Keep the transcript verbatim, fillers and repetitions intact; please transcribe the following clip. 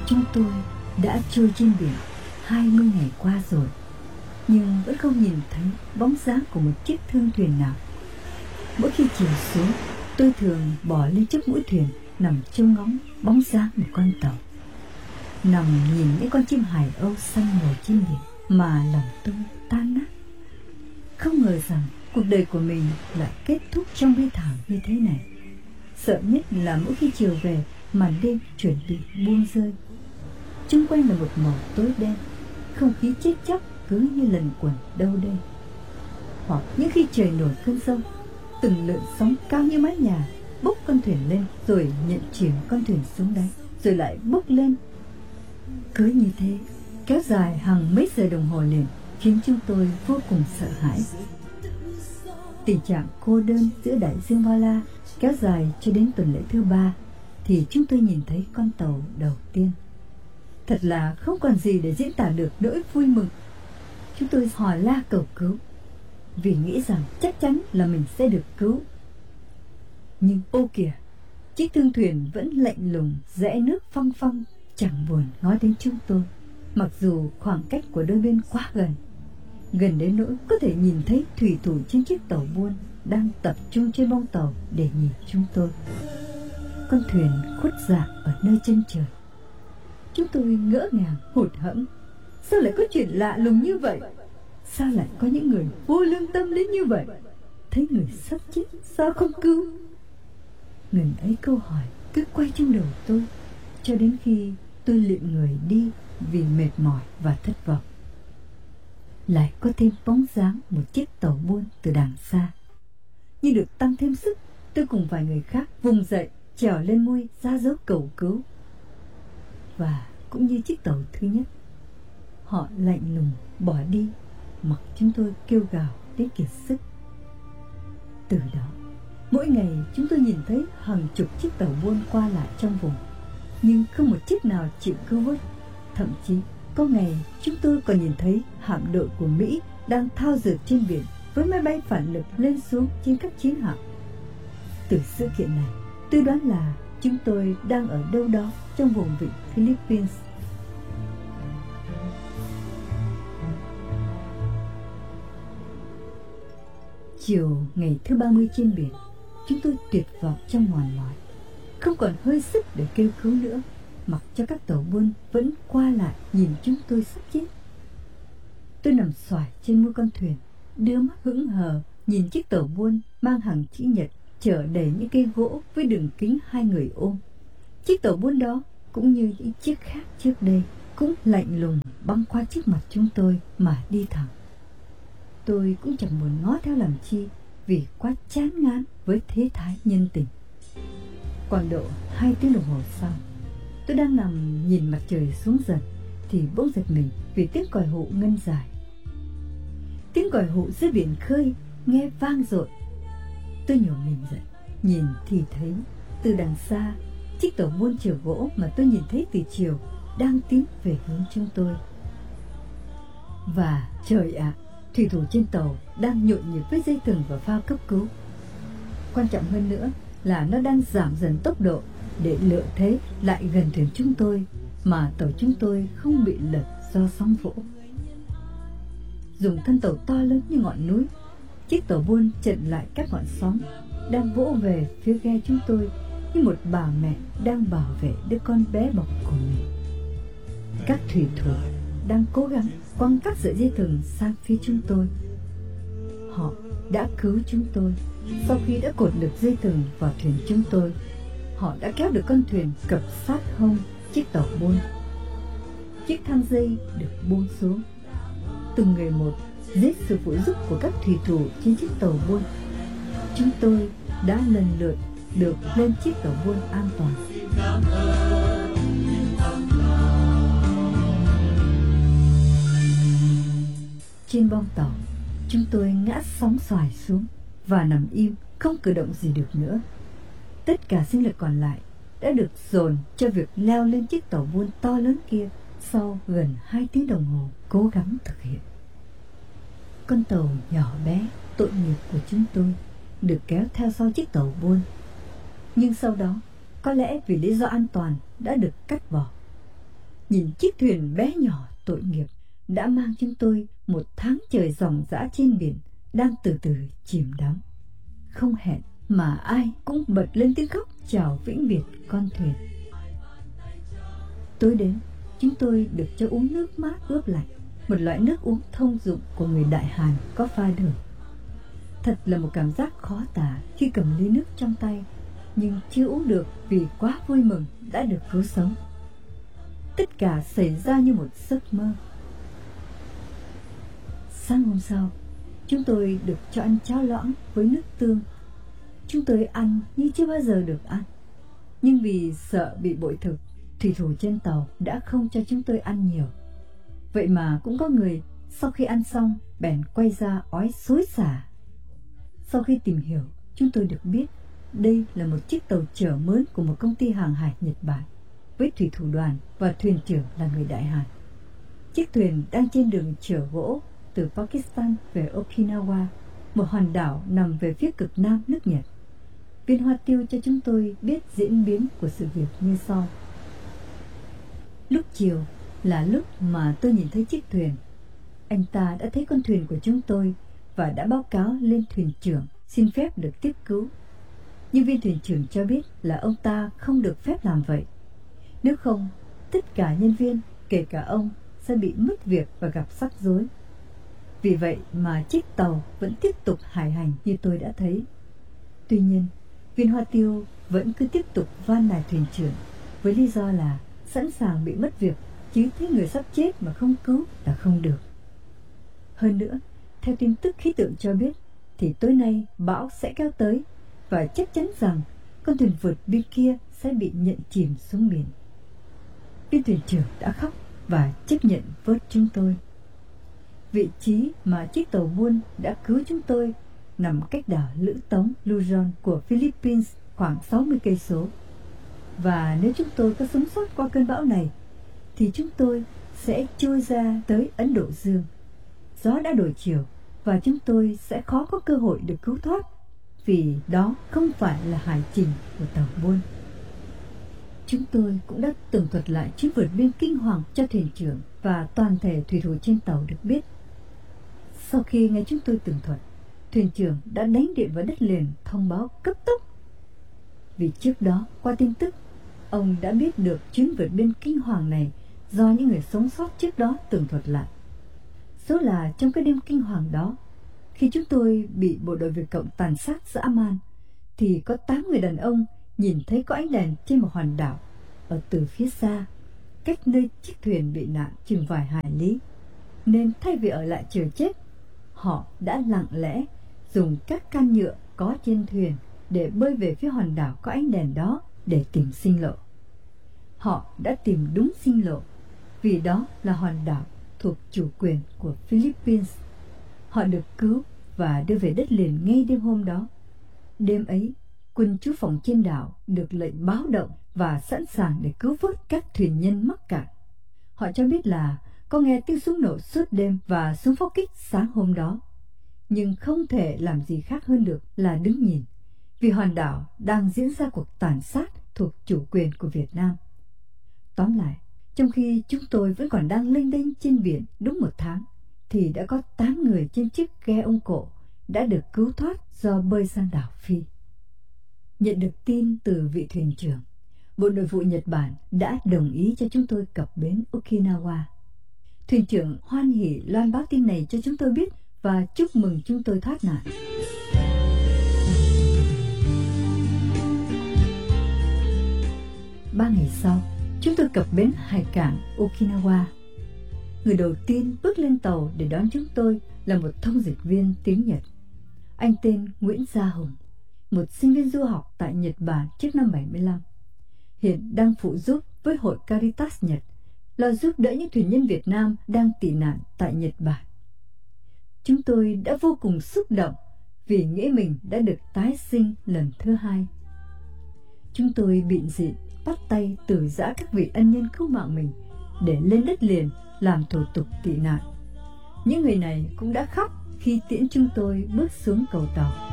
Chúng tôi đã trôi trên biển hai mươi ngày qua rồi, nhưng vẫn không nhìn thấy bóng dáng của một chiếc thương thuyền nào. Mỗi khi chiều xuống, tôi thường bỏ lên trước mũi thuyền, nằm trông ngóng bóng dáng một con tàu. Nằm nhìn những con chim hải âu xanh ngồi trên biển mà lòng tôi tan nát. Không ngờ rằng cuộc đời của mình lại kết thúc trong bi thảm như thế này. Sợ nhất là mỗi khi chiều về, màn đêm chuẩn bị buông rơi. Xung quanh là một màu tối đen, không khí chết chóc cứ như lần quẩn đâu đây. Hoặc những khi trời nổi cơn giông, từng lượn sóng cao như mái nhà bốc con thuyền lên rồi nhận chìm con thuyền xuống đáy, rồi lại bốc lên. Cứ như thế kéo dài hàng mấy giờ đồng hồ liền, khiến chúng tôi vô cùng sợ hãi. Tình trạng cô đơn giữa đại dương bao la kéo dài cho đến tuần lễ thứ ba thì chúng tôi nhìn thấy con tàu đầu tiên. Thật là không còn gì để diễn tả được nỗi vui mừng. Chúng tôi hò la cầu cứu vì nghĩ rằng chắc chắn là mình sẽ được cứu. Nhưng ô kìa, chiếc thương thuyền vẫn lạnh lùng rẽ nước phăng phăng, chẳng buồn ngó đến chúng tôi, mặc dù khoảng cách của đôi bên quá gần, gần đến nỗi có thể nhìn thấy thủy thủ trên chiếc tàu buôn đang tập trung trên bông tàu để nhìn chúng tôi. Con thuyền khuất dạng ở nơi chân trời. Chúng tôi ngỡ ngàng hụt hẫng. Sao lại có chuyện lạ lùng như vậy? Sao lại có những người vô lương tâm đến như vậy? Thấy người sắp chết sao không cứu? Ngần ấy câu hỏi cứ quay trong đầu tôi, cho đến khi tôi lịm người đi vì mệt mỏi và thất vọng. Lại có thêm bóng dáng một chiếc tàu buôn từ đằng xa. Như được tăng thêm sức, tôi cùng vài người khác vùng dậy, trèo lên mui ra dấu cầu cứu. Và cũng như chiếc tàu thứ nhất, họ lạnh lùng bỏ đi, mặc chúng tôi kêu gào đến kiệt sức. Từ đó, mỗi ngày chúng tôi nhìn thấy hàng chục chiếc tàu buôn qua lại trong vùng, nhưng không một chiếc nào chịu cứu vớt. Thậm chí có ngày chúng tôi còn nhìn thấy hạm đội của Mỹ đang thao dượt trên biển với máy bay phản lực lên xuống trên các chiến hạm. Từ sự kiện này, tôi đoán là chúng tôi đang ở đâu đó trong vùng vịnh Philippines. Chiều ngày thứ ba mươi trên biển, chúng tôi tuyệt vọng trong mòn mỏi, không còn hơi sức để kêu cứu nữa, mặc cho các tàu buôn vẫn qua lại nhìn chúng tôi sắp chết. Tôi nằm xoài trên mũi con thuyền, đưa mắt hững hờ nhìn chiếc tàu buôn mang hàng chữ nhật chở đầy những cây gỗ với đường kính hai người ôm. Chiếc tàu buôn đó cũng như những chiếc khác trước đây cũng lạnh lùng băng qua trước mặt chúng tôi mà đi thẳng. Tôi cũng chẳng muốn ngó theo làm chi, vì quá chán ngán với thế thái nhân tình. Khoảng độ hai tiếng đồng hồ sau, tôi đang nằm nhìn mặt trời xuống dần thì bỗng giật mình vì tiếng còi hụ ngân dài. Tiếng còi hụ dưới biển khơi nghe vang dội. Tôi nhổm mình dậy, nhìn thì thấy từ đằng xa chiếc tàu buôn chở gỗ mà tôi nhìn thấy từ chiều đang tiến về hướng chúng tôi. Và trời ạ, à, thủy thủ trên tàu đang nhộn nhịp với dây thừng và phao cấp cứu. Quan trọng hơn nữa là nó đang giảm dần tốc độ để lợi thế lại gần thuyền chúng tôi, mà tàu chúng tôi không bị lật do sóng vỗ. Dùng thân tàu to lớn như ngọn núi, chiếc tàu buôn chặn lại các ngọn sóng đang vỗ về phía ghe chúng tôi như một bà mẹ đang bảo vệ đứa con bé bỏng của mình. Các thủy thủ đang cố gắng quăng các sợi dây thừng sang phía chúng tôi. Họ đã cứu chúng tôi. Sau khi đã cột được dây thừng vào thuyền chúng tôi, họ đã kéo được con thuyền cập sát hông chiếc tàu buôn. Chiếc thang dây được buông xuống. Từng người một, dưới sự phụ giúp của các thủy thủ trên chiếc tàu buôn, chúng tôi đã lần lượt được lên chiếc tàu buôn an toàn. Trên bong tàu, chúng tôi ngã sóng xoài xuống và nằm im, không cử động gì được nữa. Tất cả sinh lực còn lại đã được dồn cho việc leo lên chiếc tàu buôn to lớn kia sau gần hai tiếng đồng hồ cố gắng thực hiện. Con tàu nhỏ bé tội nghiệp của chúng tôi được kéo theo sau chiếc tàu buôn, nhưng sau đó có lẽ vì lý do an toàn đã được cắt bỏ. nhìn chiếc thuyền bé nhỏ tội nghiệp đã mang chúng tôi một tháng trời ròng rã trên biển đang từ từ chìm đắm. Không hẹn mà ai cũng bật lên tiếng khóc chào vĩnh biệt con thuyền. Tối đến, chúng tôi được cho uống nước mát ướp lạnh, một loại nước uống thông dụng của người Đại Hàn có pha đường. Thật là một cảm giác khó tả khi cầm ly nước trong tay, nhưng chưa uống được vì quá vui mừng đã được cứu sống. Tất cả xảy ra như một giấc mơ. Sáng hôm sau, chúng tôi được cho ăn cháo loãng với nước tương. Chúng tôi ăn như chưa bao giờ được ăn, nhưng vì sợ bị bội thực, thủy thủ trên tàu đã không cho chúng tôi ăn nhiều. Vậy mà cũng có người sau khi ăn xong bèn quay ra ói xối xả. Sau khi tìm hiểu, chúng tôi được biết đây là một chiếc tàu chở mới của một công ty hàng hải Nhật Bản, với thủy thủ đoàn và thuyền trưởng là người Đại Hàn. Chiếc thuyền đang trên đường chở gỗ từ Pakistan về Okinawa, một hòn đảo nằm về phía cực nam nước Nhật. Viên Hoa Tiêu cho chúng tôi biết diễn biến của sự việc như sau. Lúc chiều là lúc mà tôi nhìn thấy chiếc thuyền. Anh ta đã thấy con thuyền của chúng tôi và đã báo cáo lên thuyền trưởng xin phép được tiếp cứu. Nhưng viên thuyền trưởng cho biết là ông ta không được phép làm vậy. Nếu không, tất cả nhân viên, kể cả ông, sẽ bị mất việc và gặp rắc rối. Vì vậy mà chiếc tàu vẫn tiếp tục hải hành như tôi đã thấy. Tuy nhiên, viên Hoa Tiêu vẫn cứ tiếp tục van nài thuyền trưởng với lý do là sẵn sàng bị mất việc, chứ thấy người sắp chết mà không cứu là không được. Hơn nữa, theo tin tức khí tượng cho biết, thì tối nay bão sẽ kéo tới và chắc chắn rằng con thuyền vượt bên kia sẽ bị nhận chìm xuống biển. Viên thuyền trưởng đã khóc và chấp nhận vớt chúng tôi. Vị trí mà chiếc tàu buôn đã cứu chúng tôi nằm cách đảo Lữ Tống Luzon của Philippines khoảng sáu mươi cây số. Và nếu chúng tôi có sống sót qua cơn bão này, thì chúng tôi sẽ trôi ra tới Ấn Độ Dương. Gió đã đổi chiều và chúng tôi sẽ khó có cơ hội được cứu thoát, vì đó không phải là hải trình của tàu buôn. Chúng tôi cũng đã tường thuật lại chuyến vượt biên kinh hoàng cho thuyền trưởng và toàn thể thủy thủ trên tàu được biết. Sau khi nghe chúng tôi tường thuật, thuyền trưởng đã đánh điện vào đất liền thông báo cấp tốc. Vì trước đó, qua tin tức, ông đã biết được chuyến vượt biên kinh hoàng này do những người sống sót trước đó tường thuật lại. Số là trong cái đêm kinh hoàng đó, khi chúng tôi bị bộ đội Việt Cộng tàn sát dã man, thì có tám người đàn ông nhìn thấy có ánh đèn trên một hòn đảo ở từ phía xa, cách nơi chiếc thuyền bị nạn chừng vài hải lý. Nên thay vì ở lại chờ chết, họ đã lặng lẽ dùng các can nhựa có trên thuyền để bơi về phía hòn đảo có ánh đèn đó để tìm sinh lộ. Họ đã tìm đúng sinh lộ, vì đó là hòn đảo thuộc chủ quyền của Philippines. Họ được cứu và đưa về đất liền ngay đêm hôm đó. Đêm ấy, quân trú phòng trên đảo được lệnh báo động và sẵn sàng để cứu vớt các thuyền nhân mắc cạn. Họ cho biết là có nghe tiếng súng nổ suốt đêm và súng pháo kích sáng hôm đó, nhưng không thể làm gì khác hơn được là đứng nhìn, vì hòn đảo đang diễn ra cuộc tàn sát thuộc chủ quyền của Việt Nam. Tóm lại, trong khi chúng tôi vẫn còn đang lênh đênh trên biển đúng một tháng, thì đã có tám người trên chiếc ghe ông Cổ đã được cứu thoát do bơi sang đảo Phi. Nhận được tin từ vị thuyền trưởng, Bộ Nội vụ Nhật Bản đã đồng ý cho chúng tôi cập bến Okinawa. Thuyền trưởng hoan hỉ loan báo tin này cho chúng tôi biết và chúc mừng chúng tôi thoát nạn. Ba ngày sau, chúng tôi cập bến hải cảng Okinawa. Người đầu tiên bước lên tàu để đón chúng tôi là một thông dịch viên tiếng Nhật. Anh tên Nguyễn Gia Hùng, một sinh viên du học tại Nhật Bản trước năm bảy mươi lăm. Hiện đang phụ giúp với hội Caritas Nhật, lo giúp đỡ những thuyền nhân Việt Nam đang tị nạn tại Nhật Bản. Chúng tôi đã vô cùng xúc động vì nghĩ mình đã được tái sinh lần thứ hai. Chúng tôi bịn rịn bắt tay từ giã các vị ân nhân cứu mạng mình để lên đất liền làm thủ tục tị nạn. Những người này cũng đã khóc khi tiễn chúng tôi bước xuống cầu tàu.